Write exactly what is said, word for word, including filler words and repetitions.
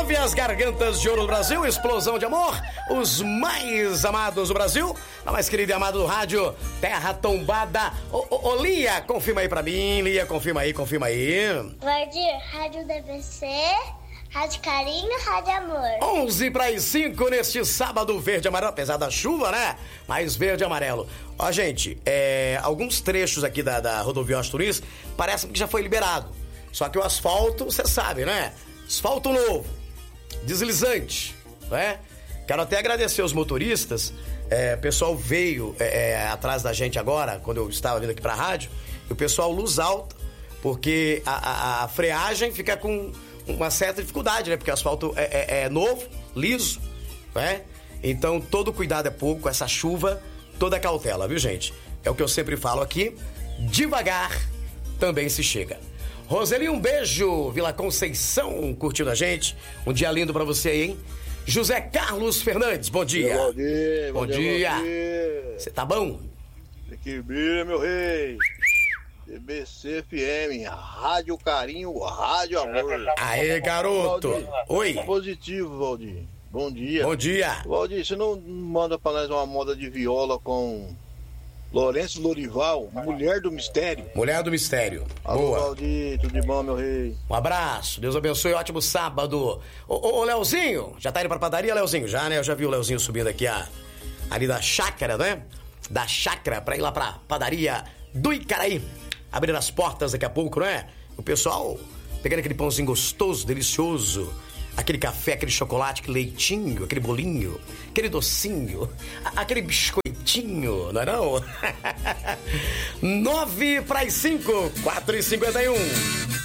As gargantas de ouro do Brasil, explosão de amor, os mais amados do Brasil, a mais querida e amada do rádio, Terra Tombada. Ô, ô, ô, Lia, confirma aí pra mim, Lia, confirma aí, confirma aí. Valdir, Rádio D B C, Rádio Carinho, Rádio Amor. onze para as cinco neste sábado verde e amarelo, apesar da chuva, né? Mas verde e amarelo. Ó, gente, é, alguns trechos aqui da, da rodovia Washington Luiz parece que já foi liberado. Só que o asfalto, você sabe, né? Asfalto novo. Deslizante, né? Quero até agradecer aos motoristas. É, o pessoal veio é, é, atrás da gente agora, quando eu estava vindo aqui pra rádio, e o pessoal luz alta, porque a, a, a freagem fica com uma certa dificuldade, né? Porque o asfalto é, é, é novo, liso, né? Então todo cuidado é pouco, essa chuva, toda cautela, viu, gente? É o que eu sempre falo aqui, devagar também se chega. Roseli, um beijo, Vila Conceição, curtindo a gente. Um dia lindo pra você aí, hein? José Carlos Fernandes, bom dia. Bom dia, bom, bom dia. Você tá bom? Equilíbrio, meu rei. D B C F M, Rádio Carinho, Rádio Amor. Aê, garoto. Valdir, oi. Positivo, Valdir. Bom dia. Bom dia. Valdir, você não manda pra nós uma moda de viola com Lourenço Lorival, Mulher do Mistério? Mulher do Mistério. Alô, boa. Valdir, tudo de bom, meu rei? Um abraço, Deus abençoe, ótimo sábado. Ô, ô, ô Leozinho, já tá indo pra padaria, Leozinho? Já, né? Eu já vi o Leozinho subindo aqui a, ali da chácara, né? Da chácara pra ir lá pra padaria do Icaraí. Abrir as portas daqui a pouco, né? O pessoal pegando aquele pãozinho gostoso, delicioso. Aquele café, aquele chocolate, aquele leitinho, aquele bolinho, aquele docinho, a- aquele biscoitinho, não é não? Nove para as cinco, quatro e cinquenta e um.